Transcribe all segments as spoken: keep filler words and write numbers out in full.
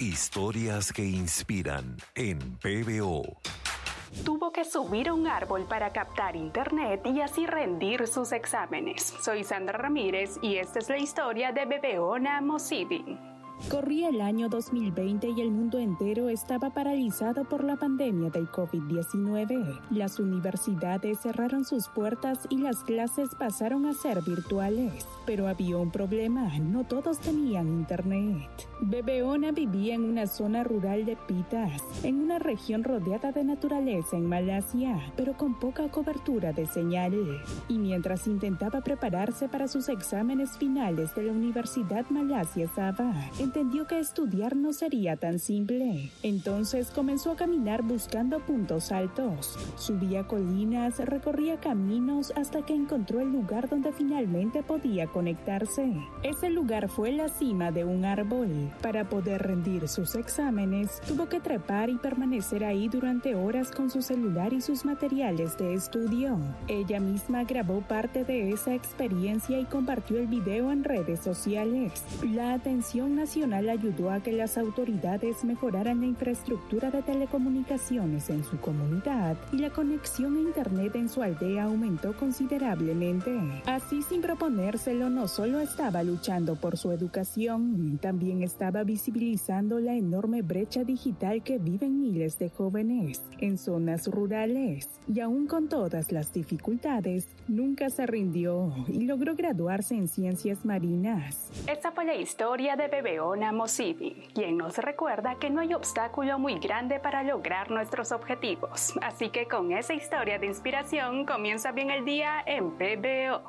Historias que inspiran en P B O. Tuvo que subir a un árbol para captar internet y así rendir sus exámenes. Soy Sandra Ramírez y esta es la historia de Bebeona Mosivi. Corría el año dos mil veinte y el mundo entero estaba paralizado por la pandemia del COVID diecinueve. Las universidades cerraron sus puertas y las clases pasaron a ser virtuales. Pero había un problema, no todos tenían internet. Bebeona vivía en una zona rural de Pitas, en una región rodeada de naturaleza en Malasia, pero con poca cobertura de señal. Y mientras intentaba prepararse para sus exámenes finales de la Universidad Malasia Sabah, entendió que estudiar no sería tan simple. Entonces comenzó a caminar buscando puntos altos. Subía colinas, recorría caminos hasta que encontró el lugar donde finalmente podía conectarse. Ese lugar fue la cima de un árbol. Para poder rendir sus exámenes, tuvo que trepar y permanecer ahí durante horas con su celular y sus materiales de estudio. Ella misma grabó parte de esa experiencia y compartió el video en redes sociales. La atención nacional ayudó a que las autoridades mejoraran la infraestructura de telecomunicaciones en su comunidad y la conexión a internet en su aldea aumentó considerablemente. Así, sin proponérselo, no solo estaba luchando por su educación, también estaba visibilizando la enorme brecha digital que viven miles de jóvenes en zonas rurales. Y aún con todas las dificultades, nunca se rindió y logró graduarse en ciencias marinas. Esta fue la historia de Bebeona Mosivi, quien nos recuerda que no hay obstáculo muy grande para lograr nuestros objetivos. Así que con esa historia de inspiración comienza bien el día en P B O.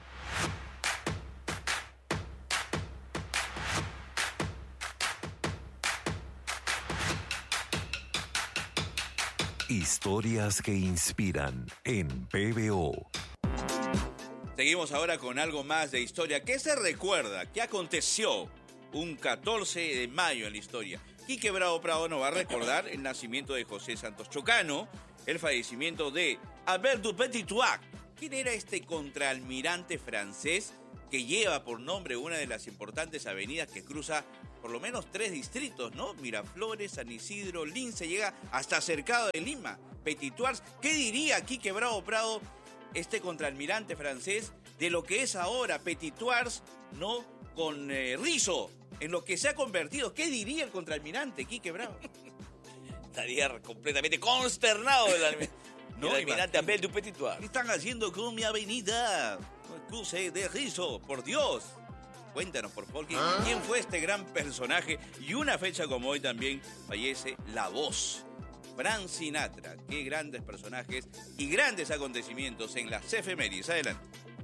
Historias que inspiran en P B O. Seguimos ahora con algo más de historia. ¿Qué se recuerda? ¿Qué aconteció un catorce de mayo en la historia? Quique Bravo Prado nos va a recordar el nacimiento de José Santos Chocano, el fallecimiento de Albert Dupétit-Thouars. ¿Quién era este contraalmirante francés que lleva por nombre una de las importantes avenidas que cruza por lo menos tres distritos, ¿no? Miraflores, San Isidro, Lince, llega hasta Cercado de Lima. Petit-Thouars. ¿Qué diría Quique Bravo Prado, este contraalmirante francés, de lo que es ahora Petit-Thouars, ¿no? Con eh, Rizo, en lo que se ha convertido? ¿Qué diría el contraalmirante Quique Bravo? Estaría completamente consternado el almirante. No, el almirante Albert Dupétit-Thouars. ¿Qué están haciendo con mi avenida? Cruce de Rizo, por Dios. Cuéntanos, por favor, ¿quién, ¿Ah? ¿quién fue este gran personaje? Y una fecha como hoy también fallece La Voz, Frank Sinatra. Qué grandes personajes y grandes acontecimientos en las efemérides. Adelante.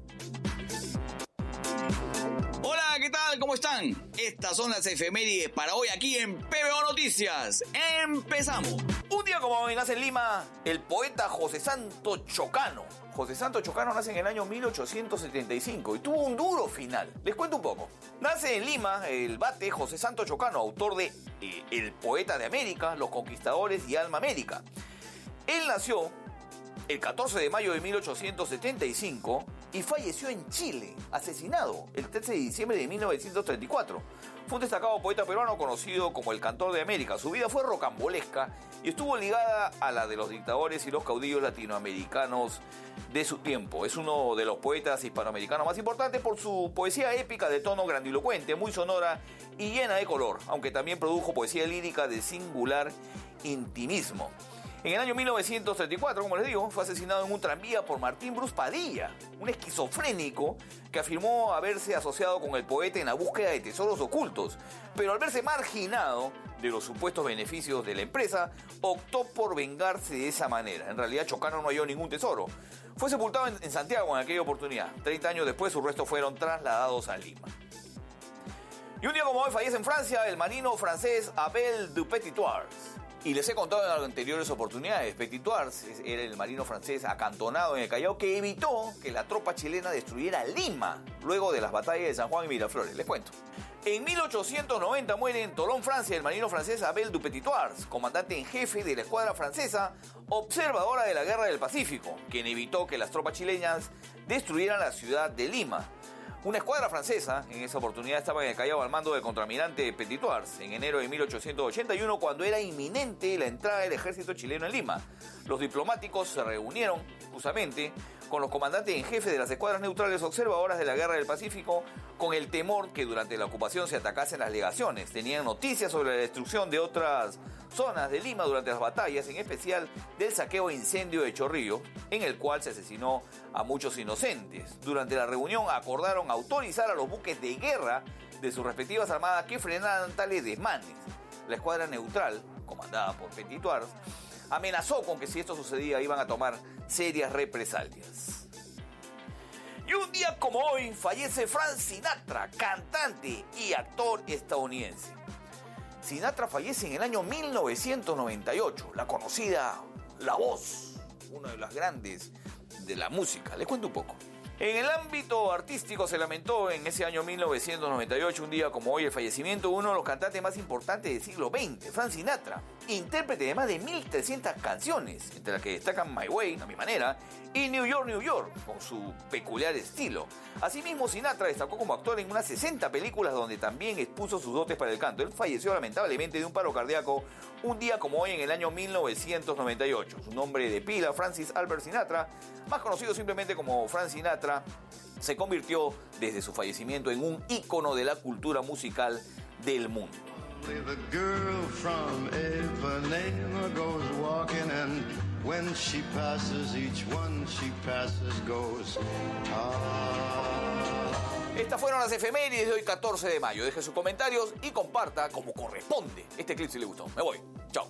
Hola, ¿qué tal? ¿Cómo están? Estas son las efemérides para hoy aquí en P B O Noticias. ¡Empezamos! Un día como hoy nace en Lima el poeta José Santos Chocano. José Santos Chocano nace en el año mil ochocientos setenta y cinco y tuvo un duro final. Les cuento un poco. Nace en Lima el bate José Santos Chocano, autor de eh, El Poeta de América, Los Conquistadores y Alma América. Él nació el catorce de mayo de mil ochocientos setenta y cinco y falleció en Chile, asesinado el trece de diciembre de mil novecientos treinta y cuatro. Fue un destacado poeta peruano conocido como el Cantor de América. Su vida fue rocambolesca y estuvo ligada a la de los dictadores y los caudillos latinoamericanos de su tiempo. Es uno de los poetas hispanoamericanos más importantes por su poesía épica de tono grandilocuente, muy sonora y llena de color, aunque también produjo poesía lírica de singular intimismo. En el año mil novecientos treinta y cuatro, como les digo, fue asesinado en un tranvía por Martín Bruce Padilla, un esquizofrénico que afirmó haberse asociado con el poeta en la búsqueda de tesoros ocultos, pero al verse marginado de los supuestos beneficios de la empresa, optó por vengarse de esa manera. En realidad, Chocano no halló ningún tesoro. Fue sepultado en, en Santiago en aquella oportunidad. treinta años después, sus restos fueron trasladados a Lima. Y un día como hoy fallece en Francia el marino francés Abel Dupétit-Thouars. Y les he contado en anteriores oportunidades, Petit-Thouars era el marino francés acantonado en el Callao que evitó que la tropa chilena destruyera Lima luego de las batallas de San Juan y Miraflores. Les cuento. En mil ochocientos noventa muere en Tolón, Francia, el marino francés Abel Dupétit-Thouars, comandante en jefe de la escuadra francesa, observadora de la Guerra del Pacífico, quien evitó que las tropas chilenas destruyeran la ciudad de Lima. Una escuadra francesa, en esa oportunidad estaba en el Callao al mando del contraalmirante Petitoars en enero de mil ochocientos ochenta y uno, cuando era inminente la entrada del ejército chileno en Lima. Los diplomáticos se reunieron justamente con los comandantes en jefe de las escuadras neutrales observadoras de la Guerra del Pacífico, con el temor que durante la ocupación se atacasen las legaciones. Tenían noticias sobre la destrucción de otras zonas de Lima durante las batallas, en especial del saqueo e incendio de Chorrillos, en el cual se asesinó a muchos inocentes. Durante la reunión acordaron autorizar a los buques de guerra de sus respectivas armadas que frenaran tales desmanes. La escuadra neutral, comandada por Petitoars, amenazó con que si esto sucedía iban a tomar serias represalias. Y un día como hoy fallece Frank Sinatra, cantante y actor estadounidense. Sinatra fallece en el año mil novecientos noventa y ocho, la conocida La Voz, una de las grandes de la música. Les cuento un poco. En el ámbito artístico se lamentó en ese año mil novecientos noventa y ocho, un día como hoy, el fallecimiento de uno de los cantantes más importantes del siglo veinte, Frank Sinatra, intérprete de más de mil trescientas canciones, entre las que destacan My Way, a mi manera, y New York, New York, con su peculiar estilo. Asimismo, Sinatra destacó como actor en unas sesenta películas donde también expuso sus dotes para el canto. Él falleció lamentablemente de un paro cardíaco un día como hoy en el año mil novecientos noventa y ocho. Su nombre de pila, Francis Albert Sinatra, más conocido simplemente como Frank Sinatra, se convirtió desde su fallecimiento en un ícono de la cultura musical del mundo. The girl from Ipanema goes walking, and when she passes, each one she passes goes, ah. Estas fueron las efemérides de hoy, catorce de mayo. Deje sus comentarios y comparta como corresponde este clip si le gustó. Me voy. Chao.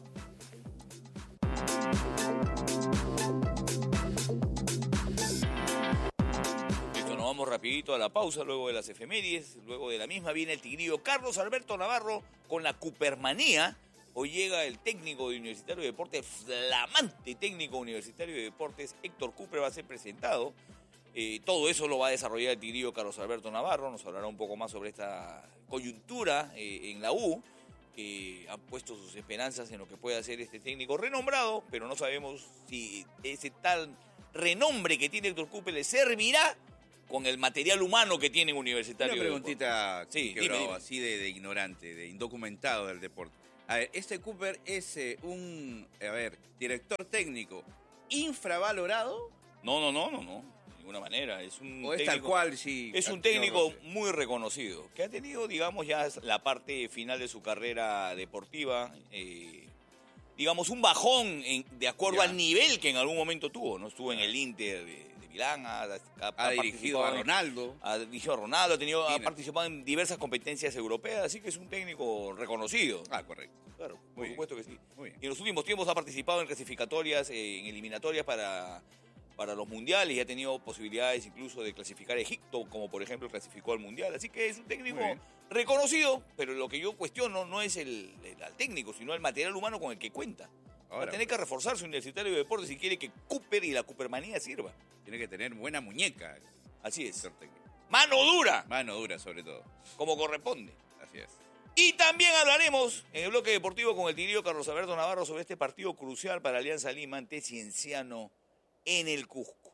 Vamos rapidito a la pausa, luego de las efemérides. Luego de la misma viene el tigrillo Carlos Alberto Navarro con la Coopermanía. Hoy llega el técnico de Universitario de Deportes, flamante técnico universitario de deportes, Héctor Cooper, va a ser presentado. Eh, todo eso lo va a desarrollar el tigrillo Carlos Alberto Navarro. Nos hablará un poco más sobre esta coyuntura eh, en la U, que han puesto sus esperanzas en lo que puede hacer este técnico renombrado, pero no sabemos si ese tal renombre que tiene Héctor Cooper le servirá con el material humano que tiene Universitario. Una preguntita, sí, que dime, bravo, dime. así de, de ignorante, de indocumentado del deporte. A ver, este Cooper es eh, un, a ver, director técnico infravalorado. No, no, no, no, no, de ninguna manera. Es un o es técnico, tal cual, sí. Es un técnico muy reconocido, que ha tenido, digamos, ya la parte final de su carrera deportiva, eh, digamos, un bajón en, de acuerdo Ya. al nivel que en algún momento tuvo, ¿no? Estuvo en el Inter de, de Milán, ha, ha, Ha, ha dirigido a participado en- Ronaldo. Ha dirigido a Ronaldo, ha, tenido, ha Tiene. participado en diversas competencias europeas, así que es un técnico reconocido. Ah, correcto. Claro, por Muy bien. supuesto que sí. Muy bien. Y en los últimos tiempos ha participado en clasificatorias, eh, en eliminatorias para, para los mundiales y ha tenido posibilidades incluso de clasificar a Egipto, como por ejemplo clasificó al mundial. Así que es un técnico Muy bien. reconocido, pero lo que yo cuestiono no es el, el al técnico, sino el material humano con el que cuenta. Va Ahora, a tener que reforzar su Universitario de Deportes si quiere que Cooper y la Coopermanía sirva. tiene que tener buena muñeca. Así es. Ser técnico. Mano dura, Mano dura, sobre todo. como corresponde. Así es. Y también hablaremos en el bloque deportivo con el tigrillo Carlos Alberto Navarro sobre este partido crucial para Alianza Lima ante Cienciano en el Cusco.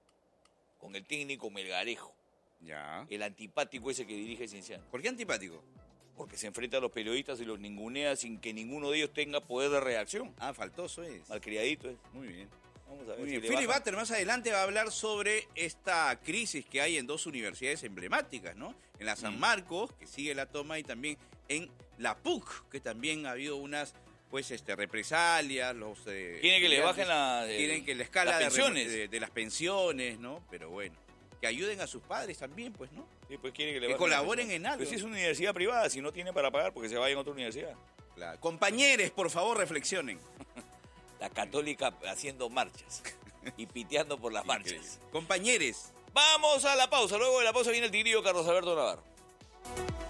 Con el técnico Melgarejo, Ya. el antipático ese que dirige Cienciano. ¿Por qué antipático? Porque se enfrenta a los periodistas y los ningunea sin que ninguno de ellos tenga poder de reacción. Ah, faltoso es. Malcriadito es. Muy bien. Vamos a ver Muy si bien. le Philip baja. Butter más adelante va a hablar sobre esta crisis que hay en dos universidades emblemáticas, ¿no? En la San Mm. Marcos, que sigue la toma, y también en la P U C, que también ha habido unas, pues, este, represalias. Los eh, Quieren que le estudiantes bajen la, eh, quieren que la escala las de, pensiones. re- de, de las pensiones, ¿no? Pero bueno, que ayuden a sus padres también, pues, ¿no? Sí, pues quiere que le que bajen la colaboren pensión. en algo. Pues si es una universidad privada, si no tiene para pagar, porque se vaya a otra universidad. Claro. Compañeros, por favor, reflexionen. La católica haciendo marchas y piteando por las marchas. Compañeros. Vamos a la pausa. Luego de la pausa viene el tigrillo Carlos Alberto Navarro.